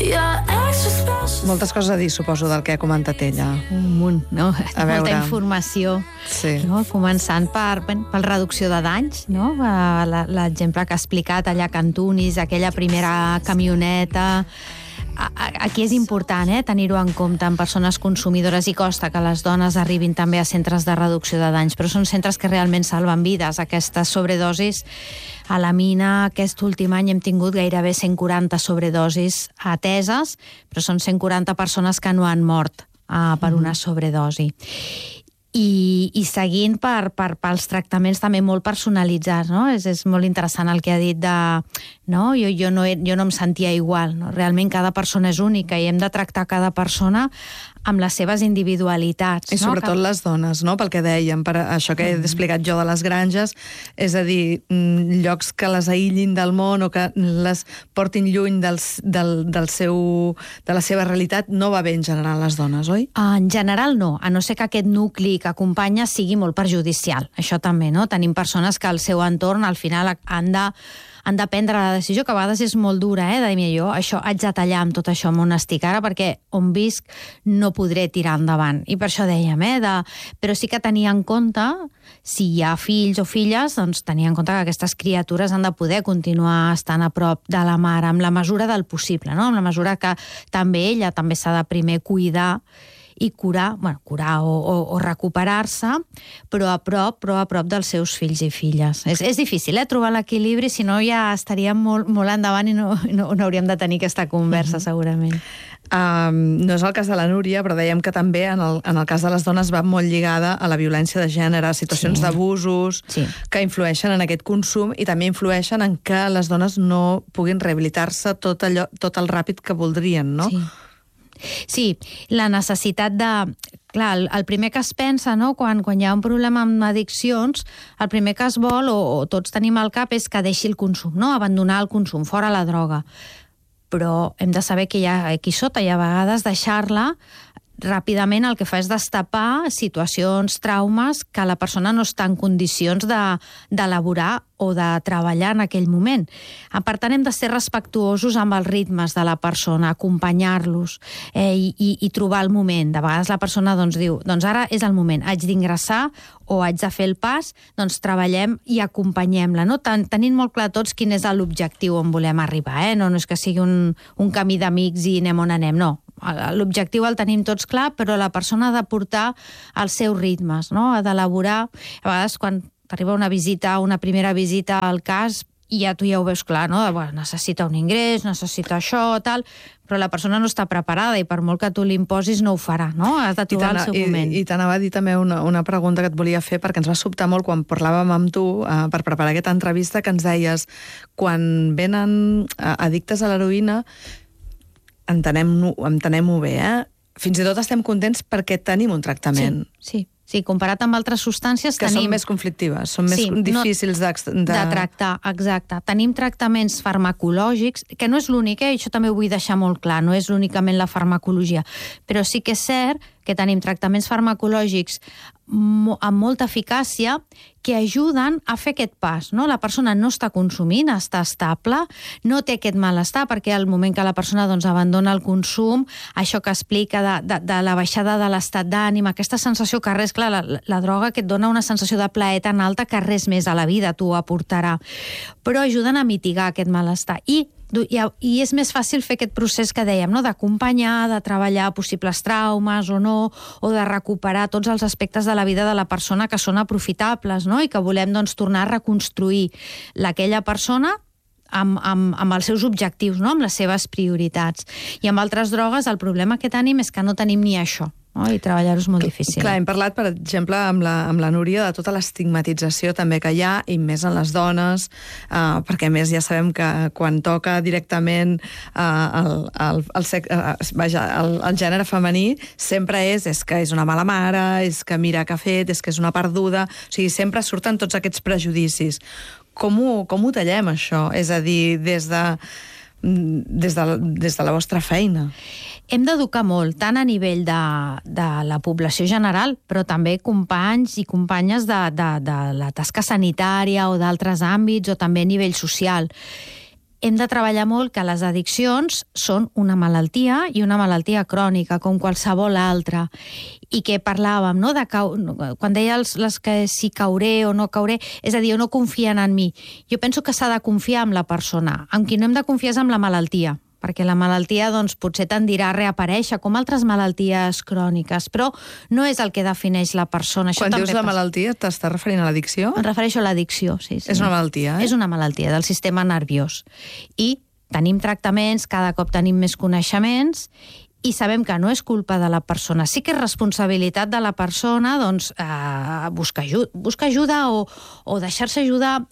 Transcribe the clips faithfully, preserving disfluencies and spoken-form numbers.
Moltes coses a dir, suposo, del que ha comentat ella. Un munt, no? A veure. Molta informació. Sí. No? Començant per, per reducció de danys, no? L'exemple que ha explicat allà a Cantunis, aquella primera camioneta. Aquí és important eh, tenir-ho en compte en persones consumidores, i costa que les dones arribin també a centres de reducció de danys, però són centres que realment salven vides. Aquestes sobredosis a la mina, aquest últim any hem tingut gairebé cent quaranta sobredosis ateses, però són cent quaranta persones que no han mort uh, per una sobredosi. I, i seguint per, per, pels tractaments també molt personalitzats, no? És, és molt interessant el que ha dit de... No? Jo, jo, no, jo no em sentia igual, no? Realment cada persona és única i hem de tractar cada persona amb les seves individualitats. I sobretot no? les dones, no? Pel que dèiem, per això que he explicat jo de les granges, és a dir, llocs que les aïllin del món o que les portin lluny del, del, del seu, de la seva realitat, no va bé en general les dones, oi? En general no, a no ser que aquest nucli que acompanya sigui molt perjudicial. Això també, no? Tenim persones que al seu entorn al final han de han de prendre la decisió, que a vegades és molt dura, eh, de dir, jo això haig de tallar amb tot això on estic ara, perquè on visc no podré tirar endavant. I per això dèiem, eh, de... però sí que tenir en compte, si hi ha fills o filles, doncs tenir en compte que aquestes criatures han de poder continuar estant a prop de la mare, amb la mesura del possible, no? Amb la mesura que també ella també s'ha de primer cuidar i curar, bueno, curar o, o, o recuperar-se, però a prop, però a prop dels seus fills i filles. És, és difícil, eh, trobar l'equilibri, si no ja estaríem molt, molt endavant i no, no, no hauríem de tenir aquesta conversa, uh-huh. segurament. Um, no és el cas de la Núria, però dèiem que també en el, en el cas de les dones va molt lligada a la violència de gènere, situacions sí. d'abusos sí. que influeixen en aquest consum i també influeixen en que les dones no puguin rehabilitar-se tot, allò, tot el ràpid que voldrien, no? Sí. Sí, la necessitat de... Clar, el, el primer que es pensa, no?, quan, quan hi ha un problema amb addiccions, el primer que es vol, o, o tots tenim al cap, és que deixi el consum, no?, abandonar el consum, fora la droga. Però hem de saber que hi ha aquí sota, i a vegades deixar-la ràpidament el que fa és destapar situacions, traumes que la persona no està en condicions d'elaborar de, o de treballar en aquell moment. Per tant, hem de ser respectuosos amb els ritmes de la persona, acompanyar-los eh, i, i, i trobar el moment. De vegades la persona doncs, diu, doncs ara és el moment, haig d'ingressar o haig de fer el pas, doncs treballem i acompanyem-la, no? Ten, tenint molt clar tots quin és l'objectiu on volem arribar, eh? No, no és que sigui un, un camí d'amics i anem on anem, no. L'objectiu el tenim tots clar, però la persona ha de portar els seus ritmes, no? Ha d'elaborar. A vegades, quan t'arriba una visita, una primera visita al cas, i ja tu ja ho veus clar, no? Bueno, necessita un ingrés, necessita això, tal, però la persona no està preparada i per molt que tu li imposis no ho farà, no? Has de trobar el seu moment. I, i t'anava a dir també una, una pregunta que et volia fer, perquè ens va sobtar molt quan parlàvem amb tu eh, per preparar aquesta entrevista, que ens deies, quan venen eh, addictes a l'heroïna, entenem-ho entenem bé, eh? Fins i tot estem contents perquè tenim un tractament. Sí, sí. Sí, comparat amb altres substàncies que tenim... són més conflictives, són sí, més difícils no, de... de tractar, exacte. Tenim tractaments farmacològics, que no és l'únic, eh? Això també ho vull deixar molt clar, no és únicament la farmacologia, però sí que és cert que tenim tractaments farmacològics amb molta eficàcia que ajuden a fer aquest pas, no? La persona no està consumint, està estable, no té aquest malestar, perquè al moment que la persona doncs, abandona el consum, això que explica de, de, de la baixada de l'estat d'ànim, aquesta sensació que res, clar, la, la droga que et dona una sensació de plaer tan alta que res més a la vida t'ho aportarà, però ajuden a mitigar aquest malestar. I I és més fàcil fer aquest procés que dèiem, no? D'acompanyar, de treballar possibles traumes o no, o de recuperar tots els aspectes de la vida de la persona que són aprofitables, no? I que volem doncs, tornar a reconstruir aquella persona amb, amb, amb els seus objectius, no? Amb les seves prioritats. I amb altres drogues el problema que tenim és que no tenim ni això. No? I treballar-ho és molt difícil. Clar, hem parlat, per exemple, amb la, amb la Núria de tota l'estigmatització també que hi ha, i més en les dones, eh, perquè a més ja sabem que quan toca directament eh, el, el, el, sec, eh, vaja, el, el gènere femení, sempre és, és que és una mala mare, és que mira què ha fet, és que és una perduda, o sigui, sempre surten tots aquests prejudicis. Com ho, com ho tallem, això? És a dir, des de, des de, des de la vostra feina. Hem d'educar molt, tant a nivell de, de la població general, però també companys i companyes de, de, de la tasca sanitària o d'altres àmbits, o també a nivell social. hem de treballar molt que les addiccions són una malaltia i una malaltia crònica, com qualsevol altra. I que parlàvem, no?, de cau... quan deia els, les que si cauré o no cauré, és a dir, no confien en mi. Jo penso que s'ha de confiar en la persona. Amb qui no hem de confiar és amb la malaltia, perquè la malaltia doncs, potser tendirà a reaparèixer, com altres malalties cròniques, però no és el que defineix la persona. Això Quan també dius la passa. malaltia, t'estàs referint a l'addicció? Em refereixo a l'addicció, sí, sí. És una malaltia, eh? És una malaltia del sistema nerviós. I tenim tractaments, cada cop tenim més coneixements, i sabem que no és culpa de la persona. Sí que és responsabilitat de la persona doncs, eh, buscar ajuda, buscar ajuda o, o deixar-se ajudar,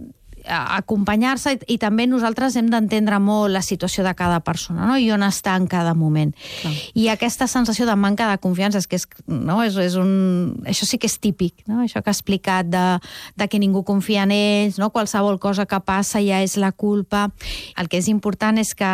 acompanyar-se, i, i també nosaltres hem d'entendre molt la situació de cada persona, no?, i on està en cada moment. Clar. I aquesta sensació de manca de confiança, és que és, no? és, és un... això sí que és típic, no? Això que ha explicat de, de que ningú confia en ells, no? Qualsevol cosa que passa ja és la culpa. El que és important és que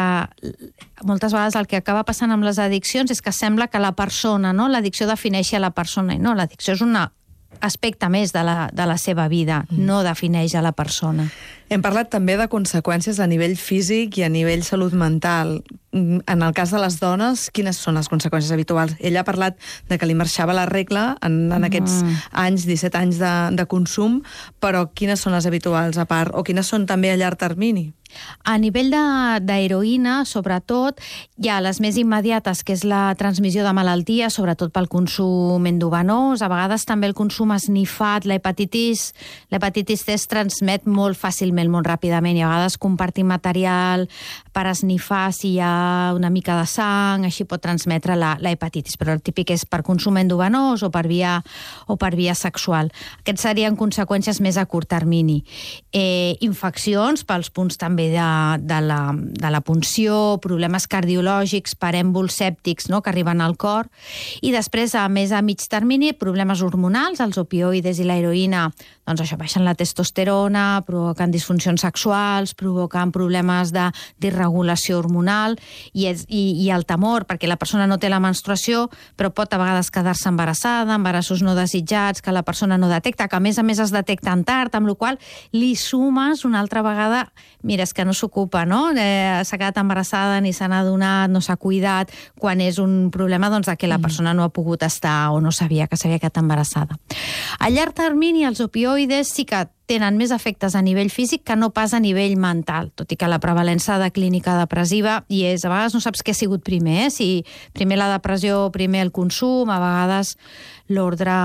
moltes vegades el que acaba passant amb les addiccions és que sembla que la persona, no?, l'addicció defineixi a la persona, i no, l'addicció és una aspecte més de la, de la seva vida, mm. no defineix a la persona. Hem parlat també de conseqüències a nivell físic i a nivell salut mental. En el cas de les dones, quines són les conseqüències habituals? Ella ha parlat de que li marxava la regla en, en aquests mm. anys, disset anys de, de consum, però quines són les habituals a part? O quines són també a llarg termini? A nivell d'heroïna, sobretot, hi ha les més immediates, que és la transmissió de malalties, sobretot pel consum endovenós, a vegades també el consum esnifat, l'hepatitis, l'hepatitis C es transmet molt fàcilment, molt ràpidament, i a vegades compartir material per esnifar si hi ha una mica de sang, així pot transmetre la, la hepatitis, però el típic és per consum endovenós o per via, o per via sexual. Aquests serien conseqüències més a curt termini. Eh, infeccions pels punts també de, de, la, de la punció, problemes cardiològics per èmbols sèptics, no?, que arriben al cor, i després, a més a mig termini, problemes hormonals, els opioides i la heroïna, doncs això, baixen la testosterona, provoquen disfuncions sexuals, provoquen problemes de disregulació hormonal, i, és, i, i el temor, perquè la persona no té la menstruació, però pot a vegades quedar-se embarassada, embarassos no desitjats, que la persona no detecta, que a més a més es detecten tard, amb la qual li sumes una altra vegada, mira, és que no s'ocupa, no? Eh, s'ha quedat embarassada, ni se n'ha adonat, no s'ha cuidat, quan és un problema doncs, de que la persona no ha pogut estar o no sabia que s'havia quedat embarassada. A llarg termini, els opioides sí que tenen més efectes a nivell físic que no pas a nivell mental, tot i que la prevalença de clínica depressiva i és, a vegades no saps què ha sigut primer, eh? Si primer la depressió, primer el consum, a vegades l'ordre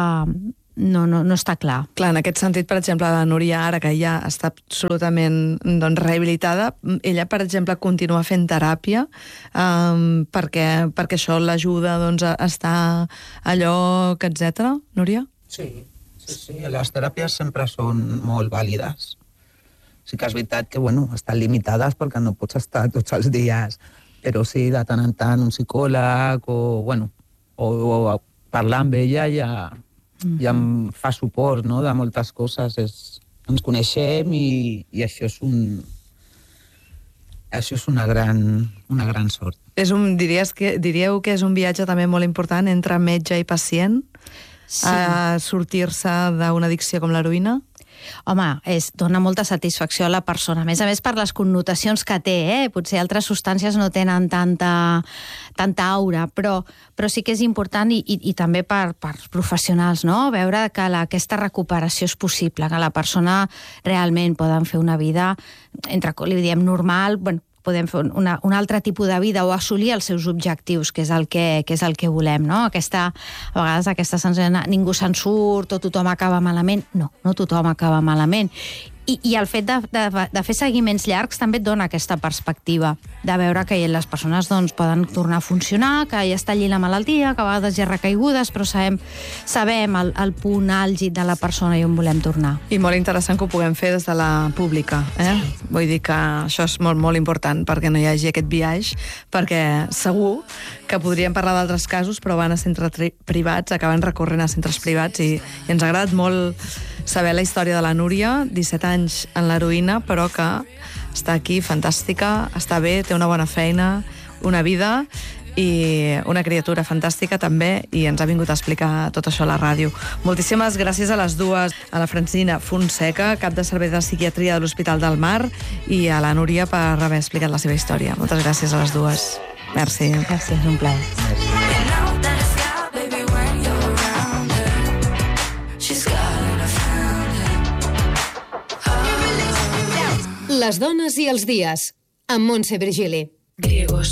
no, no, no està clar. Clar, en aquest sentit, per exemple, la Núria, ara que ja està absolutament doncs, rehabilitada, ella, per exemple, continua fent teràpia um, perquè, perquè això l'ajuda doncs, a estar a lloc, etcètera. Núria? Sí, sí, sí. Les teràpies sempre són molt vàlides. Sí que és veritat que, bueno, estan limitades perquè no pots estar tots els dies, però sí, de tant en tant, un psicòleg o, bueno, o, o parlar amb ella ja... i em fa suport, no?, de moltes coses. És, ens coneixem i, i això és un... això és una gran, una gran sort. És un, diries que, diríeu que és un viatge també molt important entre metge i pacient? Sí. A sortir-se d'una addicció com l'heroïna? Home, és, dona molta satisfacció a la persona. A més a més, per les connotacions que té, eh? Potser altres substàncies no tenen tanta, tanta aura, però, però sí que és important, i, i, i també per, per professionals, no?, veure que la, aquesta recuperació és possible, que la persona realment poden fer una vida, entre, li diem, normal, bueno, podem fer una, un altre tipus de vida o assolir els seus objectius, que és el que, que, és el que volem, no? Aquesta, a vegades aquesta sensació de ningú se'n surt o tothom acaba malament. No, no tothom acaba malament. I, i el fet de, de, de fer seguiments llargs també et dona aquesta perspectiva de veure que les persones doncs, poden tornar a funcionar, que ja està allí la malaltia, que a vegades hi ha recaigudes, però sabem, sabem el, el punt àlgid de la persona i on volem tornar. I molt interessant que ho puguem fer des de la pública. Eh? Sí. Vull dir que això és molt, molt important perquè no hi hagi aquest biaix, perquè segur que podríem parlar d'altres casos, però van a centres privats, acaben recorrent a centres privats, i, i ens ha agradat molt saber la història de la Núria, disset anys en l'heroïna, però que està aquí, fantàstica, està bé, té una bona feina, una vida, i una criatura fantàstica també, i ens ha vingut a explicar tot això a la ràdio. Moltíssimes gràcies a les dues, a la Francina Fonseca, cap de servei de psiquiatria de l'Hospital del Mar, i a la Núria per haver explicat la seva història. Moltes gràcies a les dues. Merci. Gràcies, un plaer. Les dones i els dies, amb Montse Virgili.